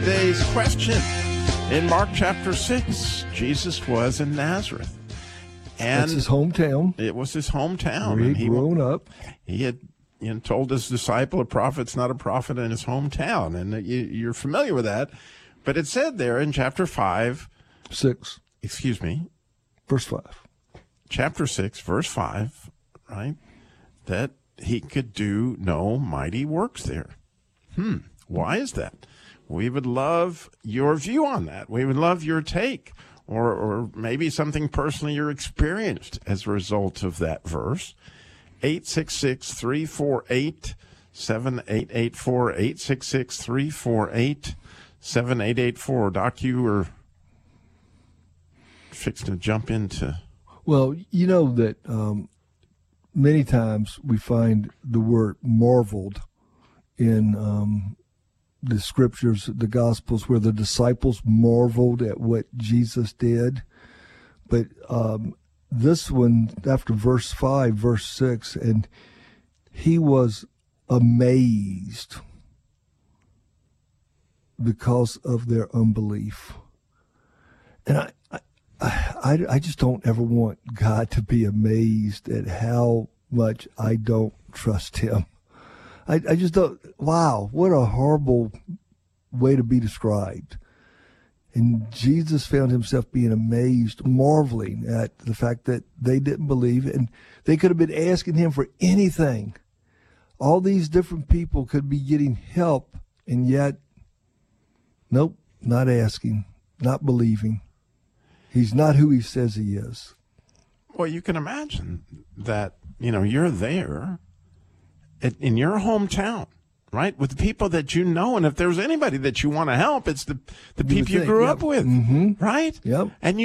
today's question. In Mark chapter 6, Jesus was in Nazareth. And that's his hometown. It was his hometown. Where he'd grown up. He had told his disciple, a prophet's not a prophet in his hometown. And you're familiar with that. But it said there in chapter 6. Excuse me. Verse 5. Chapter 6, verse 5, right? That he could do no mighty works there. Why is that? We would love your view on that. We would love your take, or maybe something personally you're experienced as a result of that verse. 866-348-7884, 866-348-7884. Doc, you were fixing to jump into... Well, you know that many times we find the word marveled in the scriptures, the Gospels, where the disciples marveled at what Jesus did. But this one, after verse 5, verse 6, and he was amazed because of their unbelief. And I just don't ever want God to be amazed at how much I don't trust him. I just don't. Wow, what a horrible way to be described. And Jesus found himself being amazed, marveling at the fact that they didn't believe. And they could have been asking him for anything. All these different people could be getting help, and yet, nope, not asking, not believing. He's not who he says he is. Well, you can imagine that, you're there in your hometown, right, with the people that you know. And if there's anybody that you want to help, it's the people you grew up with, right? Yep. And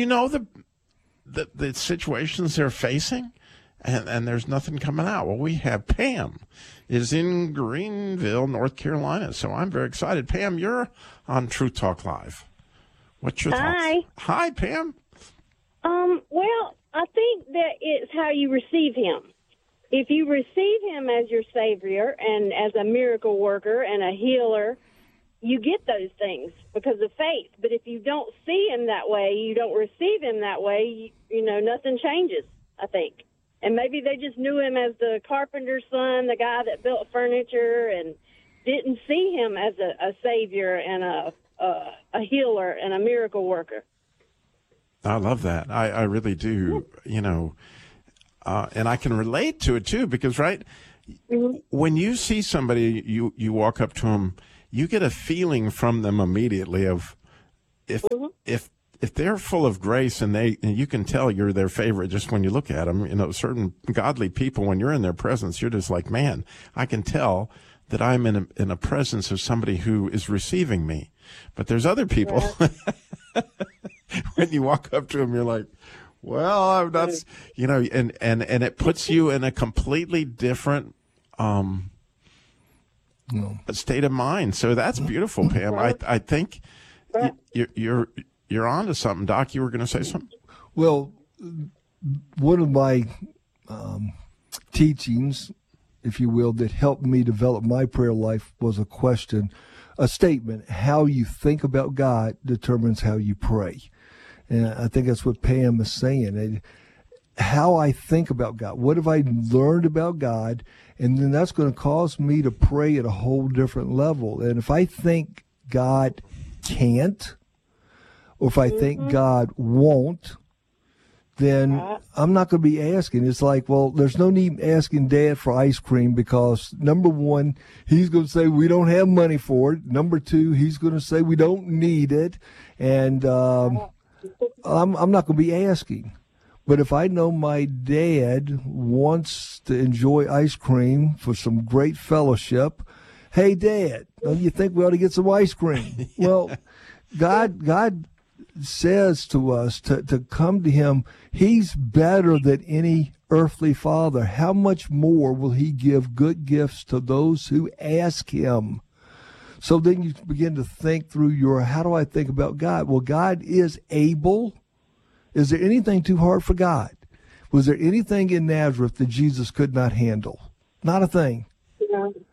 the situations they're facing, and there's nothing coming out. Well, we have Pam is in Greenville, North Carolina. So I'm very excited. Pam, you're on Truth Talk Live. What's your thoughts? Hi, Pam. Well, I think that it's how you receive him. If you receive him as your Savior and as a miracle worker and a healer, you get those things because of faith. But if you don't see him that way, you don't receive him that way, nothing changes, I think. And maybe they just knew him as the carpenter's son, the guy that built furniture, and didn't see him as a Savior and a healer and a miracle worker. I love that. I really do, and I can relate to it too, because, right, when you see somebody, you walk up to them, you get a feeling from them immediately of if they're full of grace, and you can tell you're their favorite just when you look at them. Certain godly people, when you're in their presence, you're just like, man, I can tell that I'm in a presence of somebody who is receiving me. But there's other people, when you walk up to them, you're like, well, I'm not, and it puts you in a completely different state of mind. So that's beautiful, Pam. I think you're onto something. Doc, you were going to say something? Well, one of my teachings, if you will, that helped me develop my prayer life was a statement. How you think about God determines how you pray. And I think that's what Pam is saying. How I think about God. What have I learned about God? And then that's going to cause me to pray at a whole different level. And if I think God can't, or if I think God won't, then I'm not going to be asking. It's like, well, there's no need asking Dad for ice cream because, number one, he's going to say we don't have money for it. Number two, he's going to say we don't need it. And I'm not going to be asking. But if I know my dad wants to enjoy ice cream for some great fellowship, hey, Dad, don't you think we ought to get some ice cream? Well, God says to us to come to him. He's better than any earthly father. How much more will he give good gifts to those who ask him? So then you begin to think through how do I think about God? Well, God is able. Is there anything too hard for God? Was there anything in Nazareth that Jesus could not handle? Not a thing. No.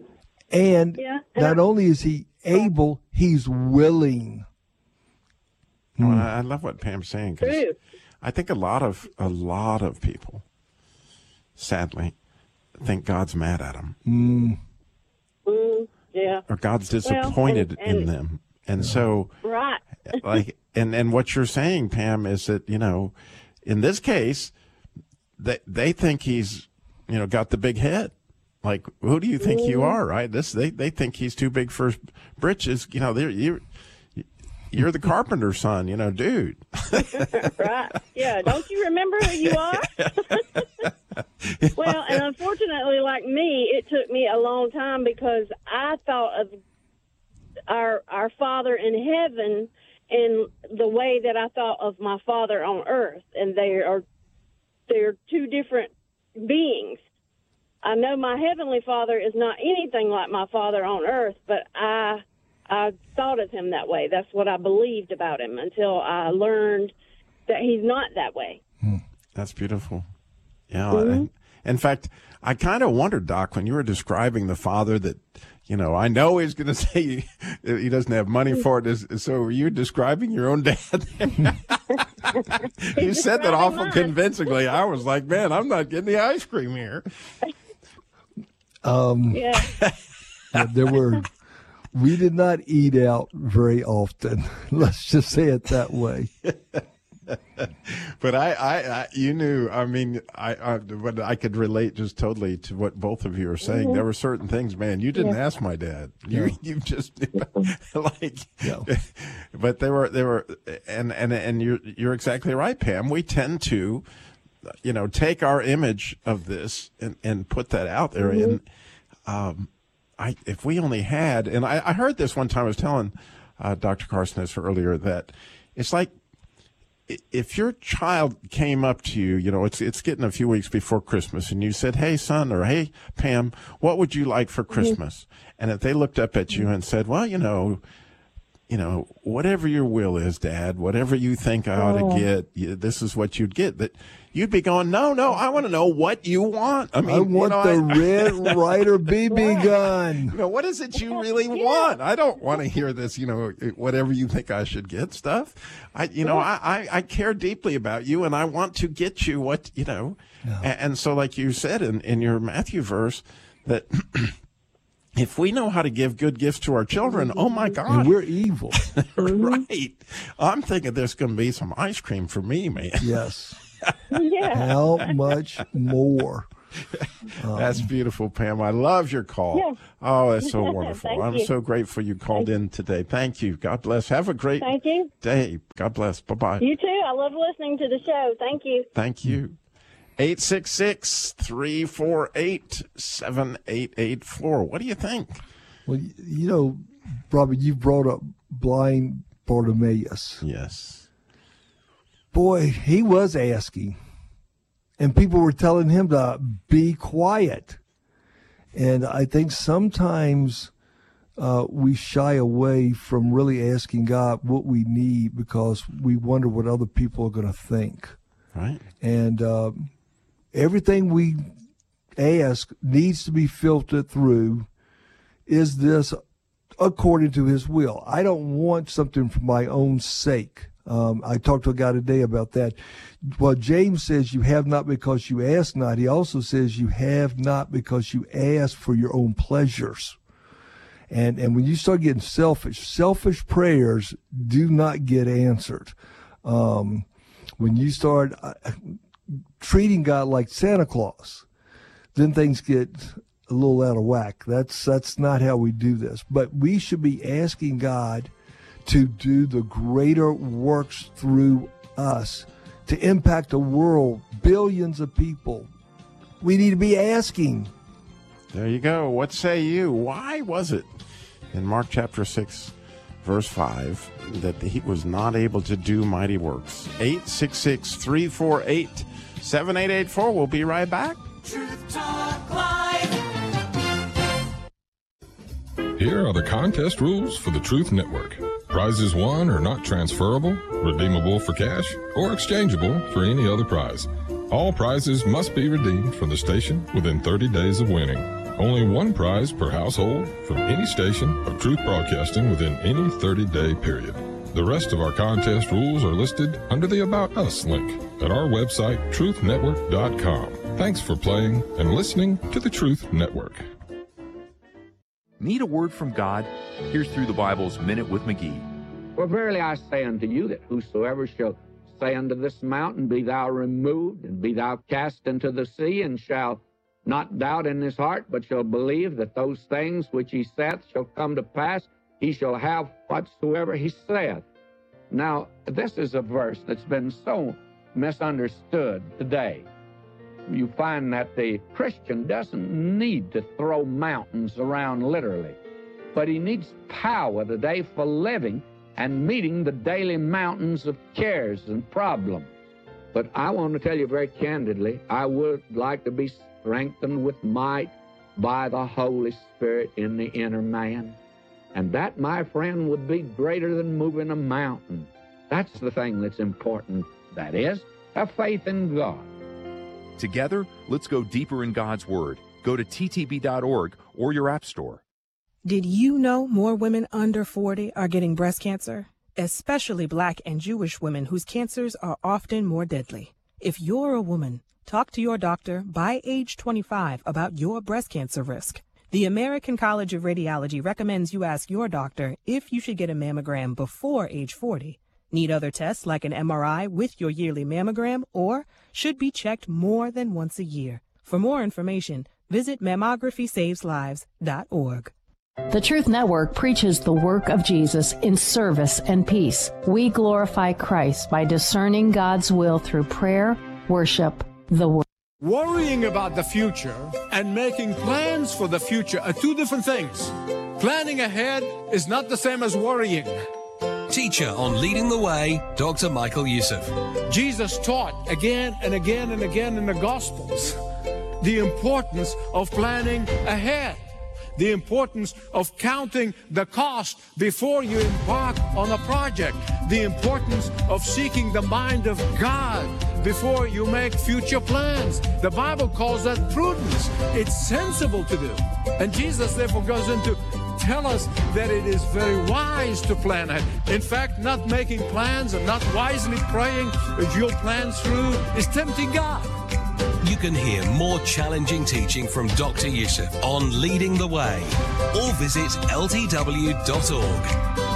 And Yeah. not only is he able, he's willing. Well, I love what Pam's saying, because True. I think a lot of people, sadly, think God's mad at them, Yeah. or God's disappointed and- in them, and so Right. like, and what you're saying, Pam, is that, you know, in this case, they think he's, you know, got the big head. Like, who do you think you are, right? They think he's too big for his britches. You know, you're the carpenter's son, you know, dude. Right. Yeah. Don't you remember who you are? Well, and unfortunately, like me, it took me a long time, because I thought of our Father in heaven in the way that I thought of my Father on earth, and they're two different beings. I know my Heavenly Father is not anything like my Father on earth, but I thought of him that way. That's what I believed about him until I learned that he's not that way. That's beautiful. Yeah. In fact, I kind of wondered, Doc, when you were describing the Father, that, you know, I know he's going to say he doesn't have money for it. So were you describing your own dad? You said that awful convincingly. I was like, man, I'm not getting the ice cream here. Yeah. We did not eat out very often. Let's just say it that way. But I you knew, I mean, but I could relate just totally to what both of you are saying. There were certain things, man, you didn't ask my dad. You just like, but they were, and you're exactly right, Pam. We tend to, you know, take our image of this and put that out there. And if we only had, and I heard this one time, I was telling Dr. Carson this earlier, that it's like, if your child came up to you, you know, it's getting a few weeks before Christmas, and you said, hey, son, or hey, Pam, what would you like for Christmas? And if they looked up at you and said, well, you know, whatever your will is, Dad, whatever you think I ought to get, this is what you'd get. That you'd be going, no, I want to know what you want. I mean, I want the Red Ryder BB gun. You know, what is it you really want? I don't want to hear this, you know, whatever you think I should get stuff. I care deeply about you, and I want to get you what, you know. Yeah. And so, like you said in your Matthew verse, that if we know how to give good gifts to our children, oh my God. And we're evil. Right. I'm thinking there's going to be some ice cream for me, man. Yes. Yeah. How much more? That's beautiful, Pam. I love your call. Yeah. Oh, that's so wonderful. I'm so grateful you called in today. Thank you. God bless. Have a great day. God bless. Bye-bye. You too. I love listening to the show. Thank you. Thank you. 866-348-7884. What do you think? Well, you know, Robert, you brought up blind Bartimaeus. Yes. Boy, he was asking, and people were telling him to be quiet. And I think sometimes we shy away from really asking God what we need because we wonder what other people are going to think. Right. And everything we ask needs to be filtered through. Is this according to his will? I don't want something for my own sake. I talked to a guy today about that. Well, James says you have not because you ask not. He also says you have not because you ask for your own pleasures. And when you start getting selfish prayers do not get answered. When you start treating God like Santa Claus, then things get a little out of whack. That's not how we do this. But we should be asking God to do the greater works through us to impact the world, billions of people. We need to be asking. There you go. What say you? Why was it in Mark chapter 6, verse 5, that he was not able to do mighty works? 866-348-7884. We'll be right back. Truth Talk Live. Here are the contest rules for the Truth Network. Prizes won are not transferable, redeemable for cash, or exchangeable for any other prize. All prizes must be redeemed from the station within 30 days of winning. Only one prize per household from any station of Truth Broadcasting within any 30-day period. The rest of our contest rules are listed under the About Us link at our website, truthnetwork.com. Thanks for playing and listening to the Truth Network. Need a word from God? Here's Through the Bible's Minute with McGee. For verily I say unto you that whosoever shall say unto this mountain, Be thou removed, and be thou cast into the sea, and shall not doubt in his heart, but shall believe that those things which he saith shall come to pass, he shall have whatsoever he saith. Now, this is a verse that's been so misunderstood today. You find that the Christian doesn't need to throw mountains around literally, but he needs power today for living and meeting the daily mountains of cares and problems. But I want to tell you very candidly, I would like to be strengthened with might by the Holy Spirit in the inner man. And that, my friend, would be greater than moving a mountain. That's the thing that's important. That is, have faith in God. Together, let's go deeper in God's Word. Go to ttb.org or your app store. Did you know more women under 40 are getting breast cancer? Especially Black and Jewish women whose cancers are often more deadly. If you're a woman, talk to your doctor by age 25 about your breast cancer risk. The American College of Radiology recommends you ask your doctor if you should get a mammogram before age 40. Need other tests like an MRI with your yearly mammogram, or should be checked more than once a year. For more information, visit mammographysaves.lives.org. The Truth Network preaches the work of Jesus in service and peace. We glorify Christ by discerning God's will through prayer, worship, the Word. Worrying about the future and making plans for the future are two different things. Planning ahead is not the same as worrying. Teacher on Leading the Way, Dr. Michael Youssef. Jesus taught again and again and again in the Gospels the importance of planning ahead, the importance of counting the cost before you embark on a project, the importance of seeking the mind of God before you make future plans. The Bible calls that prudence. It's sensible to do. And Jesus therefore goes into tell us that it is very wise to plan ahead. In fact, not making plans and not wisely praying your plans through is tempting God. You can hear more challenging teaching from Dr. Youssef on Leading the Way, or visit ltw.org.